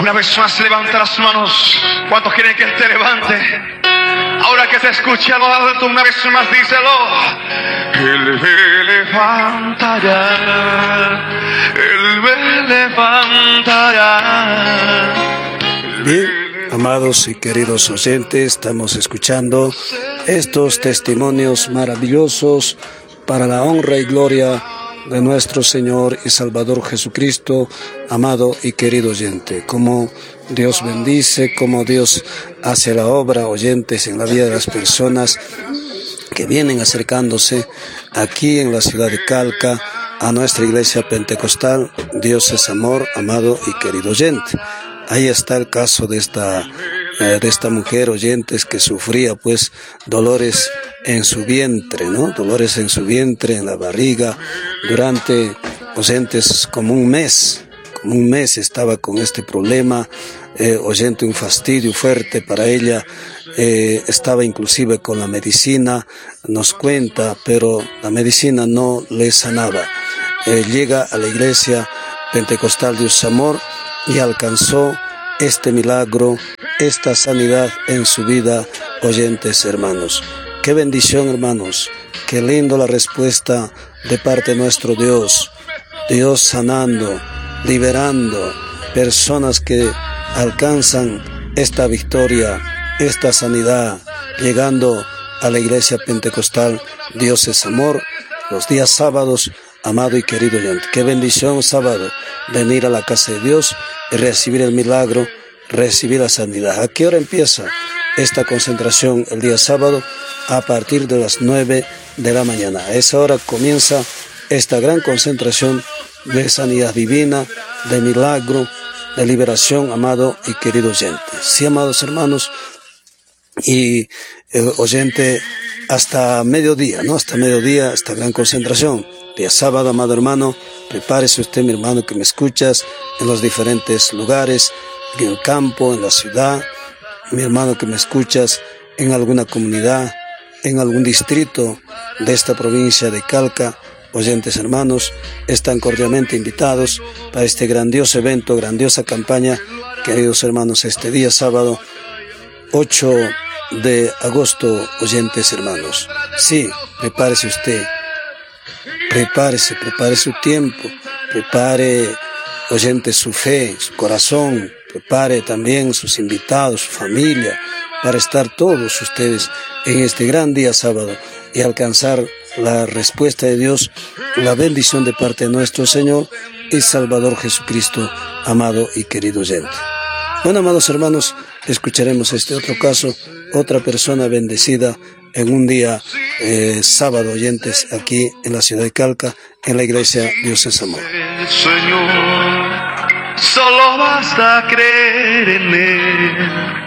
Una vez más levanta las manos. ¿Cuántos quieren que Él te levante? Ahora que te escuche a lo alto, una vez más díselo. Él me levantará. Él me levantará. Bien, amados y queridos oyentes, estamos escuchando estos testimonios maravillosos para la honra y gloria de nuestro Señor y Salvador Jesucristo, amado y querido oyente. Como Dios bendice, como Dios hace la obra, oyentes, en la vida de las personas que vienen acercándose aquí en la ciudad de Calca a nuestra iglesia pentecostal. Dios es amor, amado y querido oyente. Ahí está el caso de esta mujer, oyentes, que sufría pues dolores en su vientre, ¿no? Dolores en su vientre, en la barriga, durante, oyentes, como un mes estaba con este problema, oyente, un fastidio fuerte para ella, estaba inclusive con la medicina, nos cuenta, pero la medicina no le sanaba. Llega a la iglesia pentecostal Dios Amor y alcanzó este milagro, esta sanidad en su vida, oyentes hermanos. Qué bendición, hermanos, qué lindo la respuesta de parte de nuestro Dios. Dios sanando, liberando personas que alcanzan esta victoria, esta sanidad, llegando a la iglesia pentecostal Dios es amor, los días sábados. Amado y querido oyente, qué bendición sábado venir a la casa de Dios y recibir el milagro, recibir la sanidad. ¿A qué hora empieza esta concentración el día sábado? A partir de las 9 de la mañana. A esa hora comienza esta gran concentración de sanidad divina, de milagro, de liberación, amado y querido oyente. Sí, amados hermanos y oyente, hasta mediodía, ¿no? Hasta mediodía, esta gran concentración. Día sábado, amado hermano, prepárese usted, mi hermano, que me escuchas en los diferentes lugares, en el campo, en la ciudad, mi hermano que me escuchas en alguna comunidad, en algún distrito de esta provincia de Calca. Oyentes hermanos, están cordialmente invitados para este grandioso evento, grandiosa campaña, queridos hermanos, este día sábado 8 de agosto, oyentes hermanos. Sí, prepárese usted, prepare su tiempo, prepare, oyente, su fe, su corazón, prepare también sus invitados, su familia, para estar todos ustedes en este gran día sábado y alcanzar la respuesta de Dios, la bendición de parte de nuestro Señor y Salvador Jesucristo, amado y querido oyente. Bueno, amados hermanos, escucharemos este otro caso, otra persona bendecida en un día sábado, oyentes, aquí en la ciudad de Calca, en la iglesia Dios es amor. Señor, solo basta creer en Él.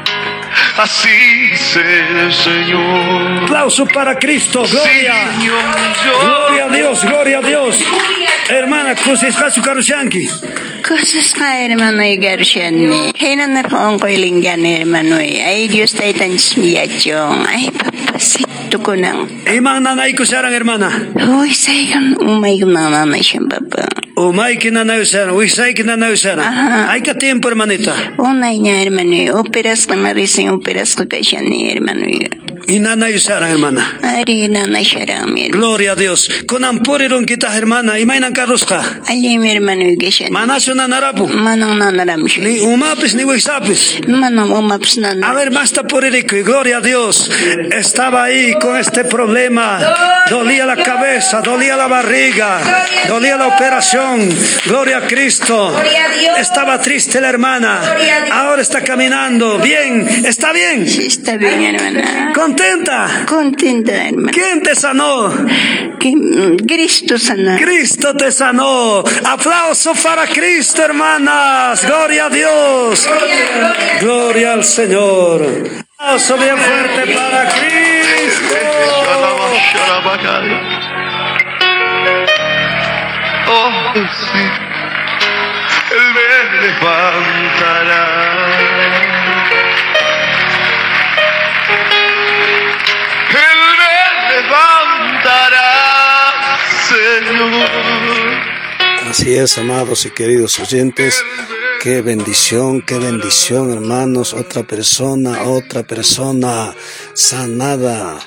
Así sea, Señor. Aplauso para Cristo, gloria. Gloria a Dios, gloria a Dios. Hermana, kusisqa sukarushanki. Kusisqa hermano igarushanmi. Henana pongkoilingan hermano. Ay Dios taytan smiyachong. Ay papasito ko nang. Imang nanay ko sarang hermana. Uy sayang umay ko nanay siyang papa. Umay kinanay sarang, wisay kinanay sarang. Ay ka tiempo hermanita. Unay niya hermano. Operas ka na rin operas ko siya ni hermano. Inanay sarang hermana. Ari nanay sarang hermano. Gloria a Dios. Kunan puriron kita hermana. Imay nang karus ka. Alim hermano gasyan. Manaso na narapo. Manang nanaram siya. Ni umapis ni wisapis. Manang umapis na. A ver, basta puririco y gloria a Dios. Estaba ahí con este problema. Dolía la cabeza, dolía la barriga, dolía la operación. Gloria a Cristo. Estaba triste la hermana. Ahora está caminando. Bien. ¿Está bien? Sí, está bien, hermana. ¿Contenta? Contenta, hermana. ¿Quién te sanó? Cristo sanó. Cristo te sanó. Aplauso para Cristo, hermanas. Gloria a Dios. Gloria al Señor. Aplauso bien fuerte para Cristo. Oh, sí, Él me levantará. Él me levantará, Señor. Así es, amados y queridos oyentes, qué bendición, hermanos. Otra persona sanada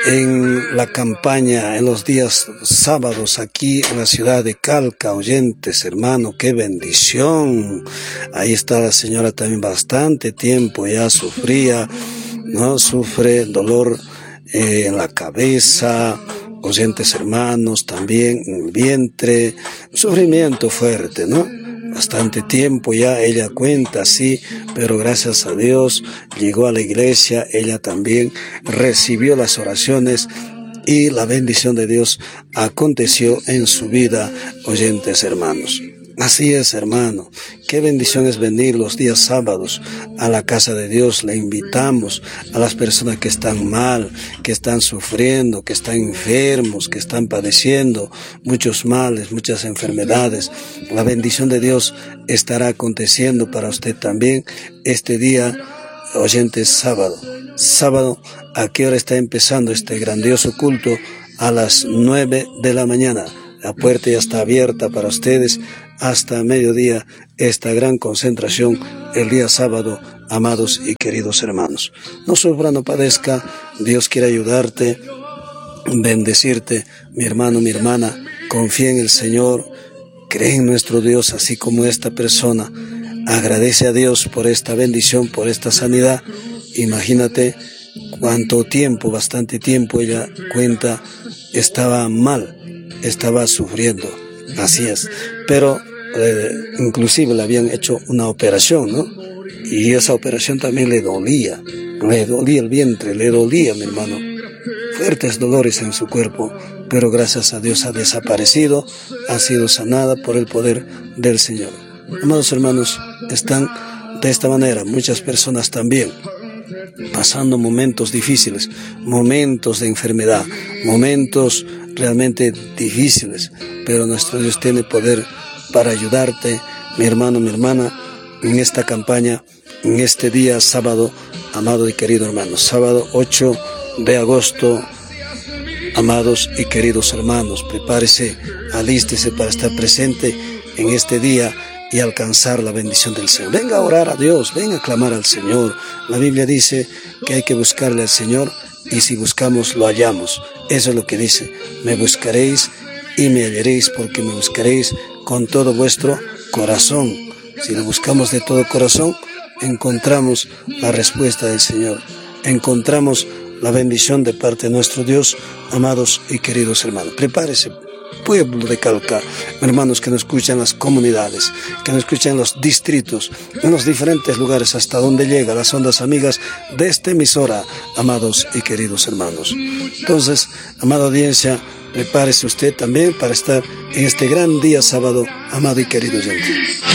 en la campaña, en los días sábados aquí en la ciudad de Calca, oyentes, hermano, qué bendición. Ahí está la señora también bastante tiempo, ya sufría, ¿no? Sufre dolor en la cabeza, oyentes, hermanos, también en el vientre, sufrimiento fuerte, ¿no? Bastante tiempo ya ella cuenta, sí, pero gracias a Dios llegó a la iglesia, ella también recibió las oraciones y la bendición de Dios aconteció en su vida, oyentes, hermanos. Así es, hermano. Qué bendición es venir los días sábados a la casa de Dios. Le invitamos a las personas que están mal, que están sufriendo, que están enfermos, que están padeciendo muchos males, muchas enfermedades. La bendición de Dios estará aconteciendo para usted también este día, oyentes, sábado. Sábado, ¿a qué hora está empezando este grandioso culto? A las 9 de la mañana. La puerta ya está abierta para ustedes hasta mediodía, esta gran concentración el día sábado, amados y queridos hermanos. No sufra, no padezca, Dios quiere ayudarte, bendecirte, mi hermano, mi hermana, confía en el Señor, cree en nuestro Dios, así como esta persona, agradece a Dios por esta bendición, por esta sanidad. Imagínate cuánto tiempo, bastante tiempo ella cuenta, estaba mal, estaba sufriendo, así es, pero inclusive le habían hecho una operación, ¿no? Y esa operación también le dolía el vientre, le dolía, mi hermano, fuertes dolores en su cuerpo, pero gracias a Dios ha desaparecido, ha sido sanada por el poder del Señor. Amados hermanos, están de esta manera muchas personas también pasando momentos difíciles, momentos de enfermedad, momentos realmente difíciles, pero nuestro Dios tiene poder para ayudarte, mi hermano, mi hermana, en esta campaña, en este día sábado, amado y querido hermano, sábado 8 de agosto, amados y queridos hermanos, prepárese, alístese para estar presente en este día y alcanzar la bendición del Señor. Venga a orar a Dios, venga a clamar al Señor. La Biblia dice que hay que buscarle al Señor y si buscamos lo hallamos. Eso es lo que dice, me buscaréis y me hallaréis porque me buscaréis con todo vuestro corazón. Si lo buscamos de todo corazón, encontramos la respuesta del Señor, encontramos la bendición de parte de nuestro Dios, amados y queridos hermanos. Prepárese, pueblo de Calca, hermanos que nos escuchan en las comunidades, que nos escuchan en los distritos, en los diferentes lugares hasta donde llega las ondas amigas de esta emisora, amados y queridos hermanos. Entonces, amada audiencia, prepárese usted también para estar en este gran día sábado, amado y querido oyente.